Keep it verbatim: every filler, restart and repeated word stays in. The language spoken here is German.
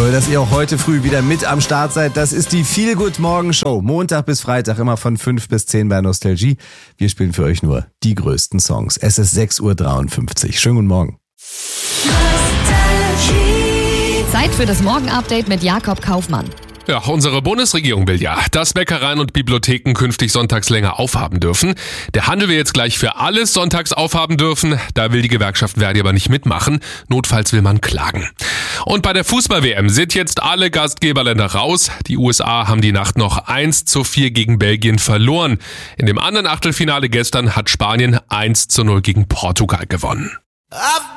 Toll, dass ihr auch heute früh wieder mit am Start seid. Das ist die Feel Good Morgen Show. Montag bis Freitag immer von fünf bis zehn bei Nostalgie. Wir spielen für euch nur die größten Songs. Es ist sechs Uhr dreiundfünfzig. Schönen guten Morgen. Zeit für das Morgen-Update mit Jakob Kaufmann. Ja, unsere Bundesregierung will ja, dass Bäckereien und Bibliotheken künftig sonntags länger aufhaben dürfen. Der Handel will jetzt gleich für alles sonntags aufhaben dürfen. Da will die Gewerkschaft Verdi aber nicht mitmachen. Notfalls will man klagen. Und bei der Fußball-W M sind jetzt alle Gastgeberländer raus. Die U S A haben die Nacht noch eins zu vier gegen Belgien verloren. In dem anderen Achtelfinale gestern hat Spanien eins zu null gegen Portugal gewonnen.